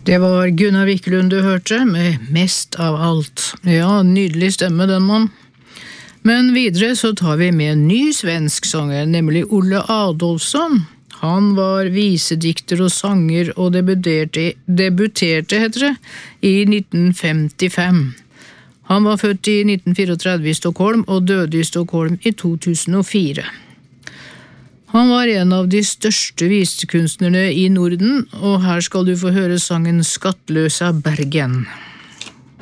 Det var Gunnar Wiklund du hørte med Mest av alt. Ja, nydelig stemme den mann. Men videre så tar vi med en ny svensk sanger, nemlig Olle Adolfsson. Han var visedikter og sanger og debuterte heter det, i 1955. Han var født i 1934 i Stockholm og døde i Stockholm i 2004. Han var en av de største visekunstnerne i Norden, og her skal du få høre sangen Skattløsa Bergen.